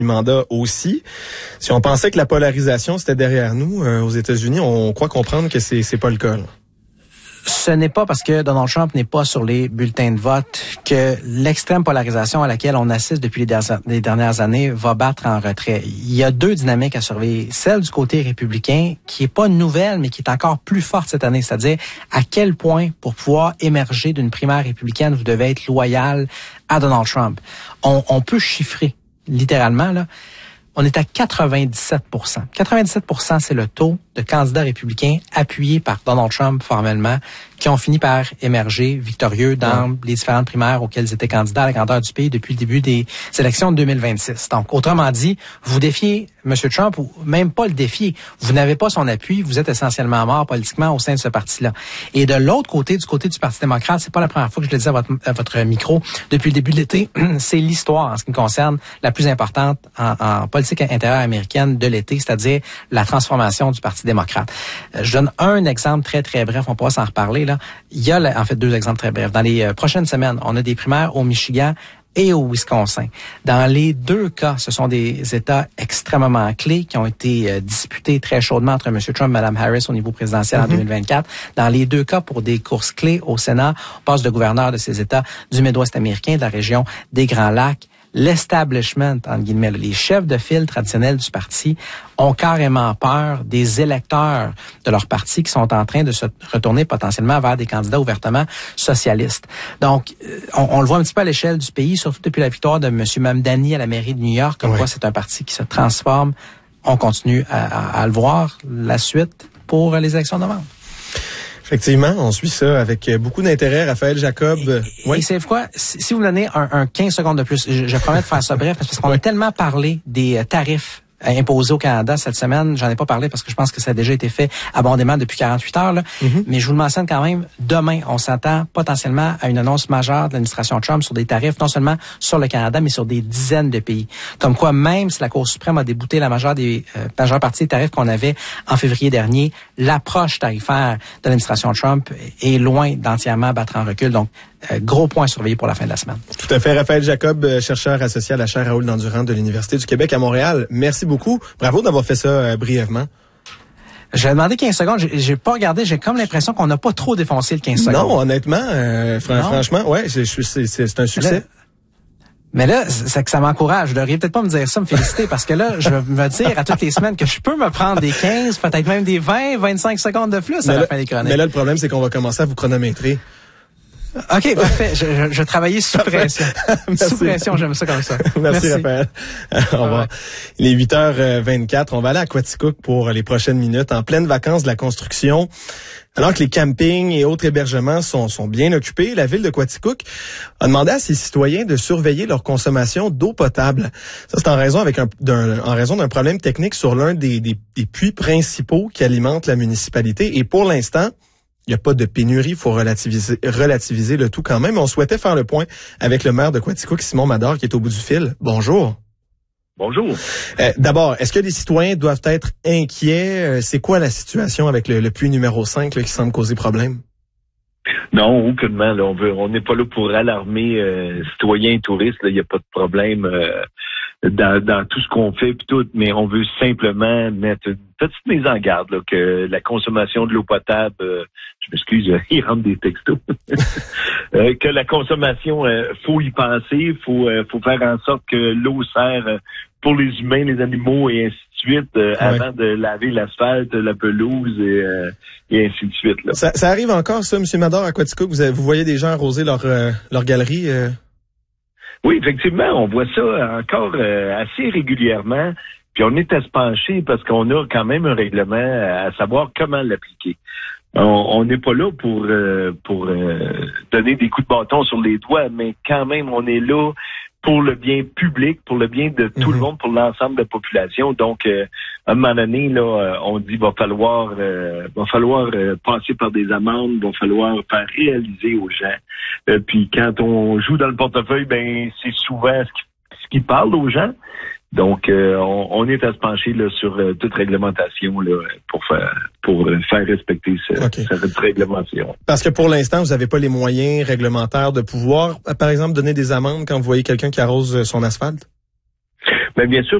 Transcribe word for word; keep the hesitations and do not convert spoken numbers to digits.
mandat aussi. Si on pensait que la polarisation c'était derrière nous euh, aux États-Unis, on croit comprendre que c'est c'est pas le cas. Là. Ce n'est pas parce que Donald Trump n'est pas sur les bulletins de vote que l'extrême polarisation à laquelle on assiste depuis les, der- les dernières années va battre en retrait. Il y a deux dynamiques à surveiller. Celle du côté républicain, qui est pas nouvelle, mais qui est encore plus forte cette année, c'est-à-dire à quel point, pour pouvoir émerger d'une primaire républicaine, vous devez être loyal à Donald Trump. On, on peut chiffrer, littéralement, là. On est à quatre-vingt-dix-sept pour cent. quatre-vingt-dix-sept pour cent, c'est le taux de candidats républicains appuyés par Donald Trump formellement, qui ont fini par émerger victorieux dans ouais. les différentes primaires auxquelles ils étaient candidats à la grandeur du pays depuis le début des élections de deux mille vingt-six. Donc, autrement dit, vous défiez M. Trump ou même pas le défier. Vous n'avez pas son appui, vous êtes essentiellement mort politiquement au sein de ce parti-là. Et de l'autre côté, du côté du Parti démocrate, c'est pas la première fois que je le dis à votre, à votre micro depuis le début de l'été, c'est l'histoire en ce qui me concerne la plus importante en, en politique intérieure américaine de l'été, c'est-à-dire la transformation du Parti démocrate. Je donne un exemple très, très bref, on pourra s'en reparler, là. Il y a, en fait, deux exemples très brefs. Dans les euh, prochaines semaines, on a des primaires au Michigan et au Wisconsin. Dans les deux cas, ce sont des États extrêmement clés qui ont été euh, disputés très chaudement entre M. Trump et Mme Harris au niveau présidentiel mm-hmm. en deux mille vingt-quatre. Dans les deux cas, pour des courses clés au Sénat, on passe de gouverneur de ces États du Midwest américain, de la région des Grands Lacs. L'establishment, entre guillemets, les chefs de file traditionnels du parti ont carrément peur des électeurs de leur parti qui sont en train de se retourner potentiellement vers des candidats ouvertement socialistes. Donc, on, on le voit un petit peu à l'échelle du pays, surtout depuis la victoire de M. Mamdani à la mairie de New York, comme oui. quoi c'est un parti qui se transforme. On continue à, à, à le voir, la suite pour les élections de novembre. Effectivement, on suit ça avec beaucoup d'intérêt. Raphaël Jacob. Et, oui. et savez-vous quoi? Si, si vous me donnez un, un quinze secondes de plus, je, je promets de faire ça bref, parce qu'on oui. a tellement parlé des tarifs imposés au Canada cette semaine. J'en ai pas parlé parce que je pense que ça a déjà été fait abondamment depuis quarante-huit heures. Là. Mm-hmm. Mais je vous le mentionne quand même, demain, on s'attend potentiellement à une annonce majeure de l'administration Trump sur des tarifs, non seulement sur le Canada, mais sur des dizaines de pays. Comme quoi, même si la Cour suprême a débouté la majeure des euh, majeure partie des tarifs qu'on avait en février dernier, l'approche tarifaire de l'administration Trump est loin d'entièrement battre en recul. Donc, Euh, gros point surveillé pour la fin de la semaine. Tout à fait. Raphaël Jacob, chercheur associé à la chaire Raoul Dandurand de l'Université du Québec à Montréal. Merci beaucoup. Bravo d'avoir fait ça euh, brièvement. J'ai demandé quinze secondes. J'ai, j'ai pas regardé. J'ai comme l'impression qu'on n'a pas trop défoncé le quinze secondes. Non, honnêtement, euh, fr- non. franchement, ouais, je, je, c'est, c'est un succès. Mais là, c'est que ça m'encourage. Je devrais peut-être pas me dire ça, me féliciter, parce que là, je vais me dire à toutes les semaines que je peux me prendre des quinze, peut-être même des vingt, vingt-cinq secondes de plus à la fin des chroniques. Mais là, le problème, c'est qu'on va commencer à vous chronométrer. OK, parfait. Je, je, je travaillais sous pression. Sous pression, j'aime ça comme ça. Merci, Merci. Raphaël. Au revoir. Il est huit heures vingt-quatre. On va aller à Quaticook pour les prochaines minutes, en pleine vacances de la construction. Alors que les campings et autres hébergements sont, sont bien occupés, la ville de Quaticook a demandé à ses citoyens de surveiller leur consommation d'eau potable. Ça, c'est en raison avec un, d'un, en raison d'un problème technique sur l'un des, des, des puits principaux qui alimentent la municipalité. Et pour l'instant, il n'y a pas de pénurie, il faut relativiser, relativiser le tout quand même. On souhaitait faire le point avec le maire de Quaticook, Simon Mador, qui est au bout du fil. Bonjour. Bonjour. Euh, d'abord, est-ce que les citoyens doivent être inquiets? C'est quoi la situation avec le, le puits numéro cinq là, qui semble causer problème? Non, aucunement. Là, on veut, on n'est pas là pour alarmer euh, citoyens et touristes. Il n'y a pas de problème euh, dans, dans tout ce qu'on fait puis tout, mais on veut simplement mettre une petite mise en garde là, que la consommation de l'eau potable, euh, je m'excuse, il rentre des textos, euh, que la consommation, euh, faut y penser, faut, euh, faut faire en sorte que l'eau sert euh, pour les humains, les animaux et ainsi de suite, euh, ouais. avant de laver l'asphalte, la pelouse et, euh, et ainsi de suite. Là. Ça, ça arrive encore, ça, M. Mador, à Quaticook? Vous, avez, vous voyez des gens arroser leur, euh, leur galerie? Euh... Oui, effectivement, on voit ça encore euh, assez régulièrement. Puis on est à se pencher parce qu'on a quand même un règlement à savoir comment l'appliquer. On n'est pas là pour euh, pour euh, donner des coups de bâton sur les doigts, mais quand même, on est là pour le bien public, pour le bien de tout mm-hmm. le monde, pour l'ensemble de la population. Donc, euh, à un moment donné, là, on dit va falloir euh, va falloir euh, passer par des amendes, va falloir faire réaliser aux gens. Euh, puis quand on joue dans le portefeuille, ben c'est souvent ce qui, ce qui parle aux gens. Donc, euh, on, on est à se pencher là, sur euh, toute réglementation là, pour faire pour faire respecter ce, okay. cette réglementation. Parce que pour l'instant, vous n'avez pas les moyens réglementaires de pouvoir, par exemple, donner des amendes quand vous voyez quelqu'un qui arrose son asphalte? bien, bien sûr